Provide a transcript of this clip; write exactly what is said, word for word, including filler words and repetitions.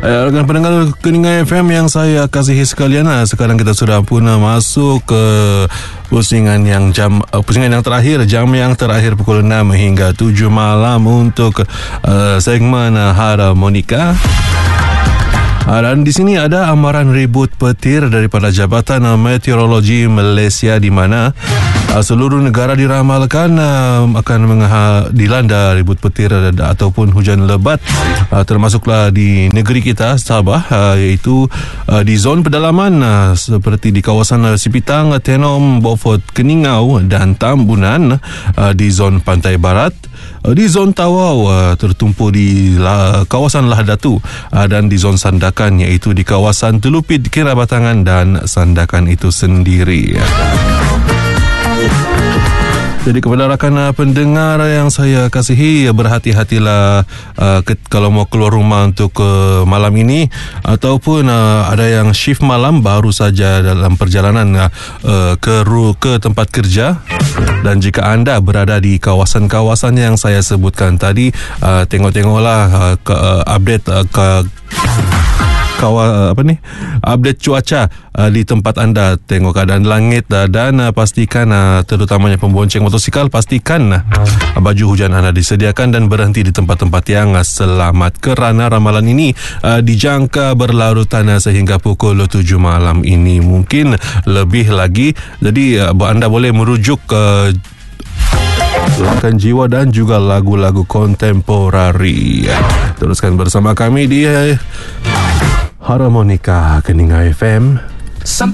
Rekan pendengar Keningan F M yang saya kasihi sekalian, sekarang kita sudah pun masuk ke pusingan yang jam uh, pusingan yang terakhir, jam yang terakhir pukul enam hingga tujuh malam untuk uh, segmen uh, Harmonika. Dan di sini ada amaran ribut petir daripada Jabatan Meteorologi Malaysia, di mana uh, seluruh negara diramalkan uh, akan mengha- dilanda ribut petir ataupun hujan lebat, uh, termasuklah di negeri kita Sabah, uh, iaitu uh, di zon pedalaman uh, seperti di kawasan uh, Sipitang, Tenom, Beaufort, Keningau dan Tambunan, uh, di zon pantai barat, uh, di zon Tawau uh, tertumpu di la- kawasan Lahadatu, uh, dan di zon Sandakan, iaitu di kawasan Telupit, Kirabatangan dan Sandakan itu sendiri. Jadi kepada rakan pendengar yang saya kasihi, berhati-hatilah uh, ke, kalau mau keluar rumah untuk uh, malam ini, ataupun uh, ada yang shift malam baru saja dalam perjalanan uh, ke ke tempat kerja. Dan jika anda berada di kawasan-kawasan yang saya sebutkan tadi, uh, tengok-tengoklah uh, ke, uh, update uh, ke Kawa, apa ni update cuaca uh, di tempat anda, tengok keadaan langit uh, dan uh, pastikan uh, terutamanya pembonceng motosikal, pastikan uh, baju hujan anda disediakan dan berhenti di tempat-tempat yang uh, selamat, kerana ramalan ini uh, dijangka berlarutan uh, sehingga pukul tujuh malam ini, mungkin lebih lagi. Jadi uh, anda boleh merujuk uh, Lakan Jiwa dan juga lagu-lagu kontemporari. Teruskan bersama kami di uh, Harmonika Keningan F M.